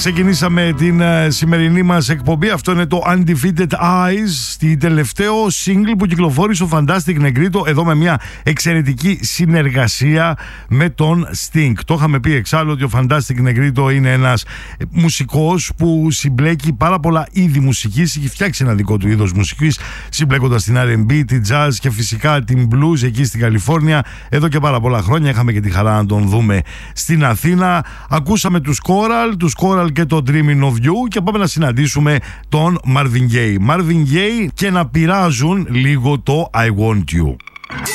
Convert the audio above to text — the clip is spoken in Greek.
Ξεκινήσαμε την σημερινή μας εκπομπή. Αυτό είναι το Undefeated Eyes, τη τελευταίο single που κυκλοφόρησε ο Fantastic Negrito, εδώ με μια εξαιρετική συνεργασία με τον Sting. Το είχαμε πει εξάλλου ότι ο Fantastic Negrito είναι ένας μουσικός που συμπλέκει πάρα πολλά είδη μουσικής. Έχει φτιάξει ένα δικό του είδος μουσικής, συμπλέκοντας την R&B, την jazz και φυσικά την blues εκεί στην Καλιφόρνια. Εδώ και πάρα πολλά χρόνια είχαμε και τη χαρά να τον δούμε στην Αθήνα. Ακούσαμε τους Coral και το Dreaming of You και πάμε να συναντήσουμε τον Marvin Gaye και να πειράζουν λίγο το I Want You.